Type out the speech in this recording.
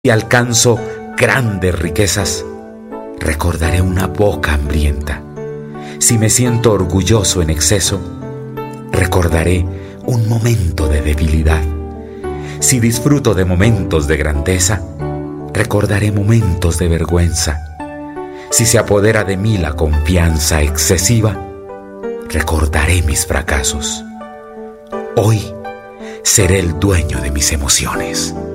Si alcanzo grandes riquezas, recordaré una boca hambrienta. Si me siento orgulloso en exceso, recordaré un momento de debilidad. Si disfruto de momentos de grandeza, recordaré momentos de vergüenza. Si se apodera de mí la confianza excesiva, recordaré mis fracasos. Hoy seré el dueño de mis emociones.